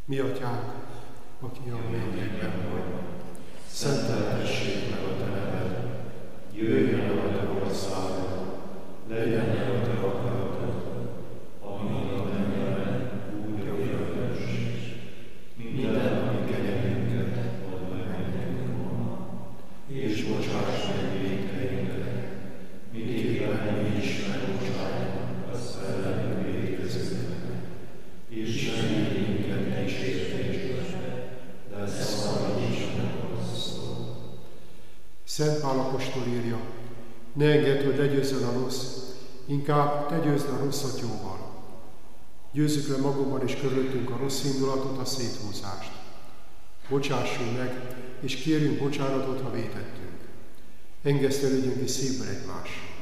Mi atyánk, aki a mennyekben vagy, szenteltessék meg a te neved, jöjjön a te országod, legyen meg a te akaratod, amint a mennyben, úgy a földön is. Minden nap kenyerünket add meg nekünk ma, és bocsáss meg vétkeinket, miképpen mi is megbocsájtunk az ellenünk vétkezőknek, és ne vigy minket kísértésbe, de szabadíts meg a rossztól. Szent Pál apostol írja, ne engedd, hogy legyőzzön a rossz, inkább te győzd a rosszat jóval. Győzzük le magunkban és körülöttünk a rossz indulatot, a széthúzást. Bocsássunk meg, és kérjünk bocsánatot, ha vétettünk. Engesztelődjünk is szívből egymásra.